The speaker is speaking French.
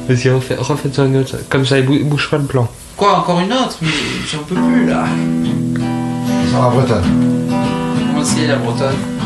Vas-y, refaites-en une autre. Comme ça, bouge pas le plan. Quoi, encore une autre? Mais j'en peux plus là. Sans la bretonne. Comment c'est la bretonne?